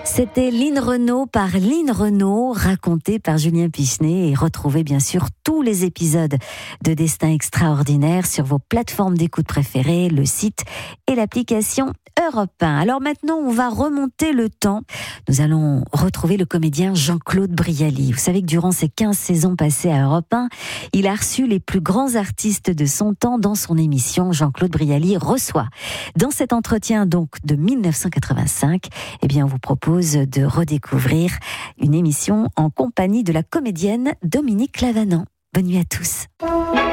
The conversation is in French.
C'était Lynn Renaud par Lynn Renaud, raconté par Julien Pichenet et retrouvez bien sûr tous les épisodes de Destin Extraordinaire sur vos plateformes d'écoute préférées, le site et l'application Europe 1. Alors maintenant, on va remonter le temps. Nous allons retrouver le comédien Jean-Claude Brialy. Vous savez que durant ses 15 saisons passées à Europe 1, il a reçu les plus grands artistes de son temps dans son émission Jean-Claude Brialy reçoit. Dans cet entretien donc de 1985, eh bien, on vous propose de redécouvrir une émission en compagnie de la comédienne Dominique Lavanant. Bonne nuit à tous.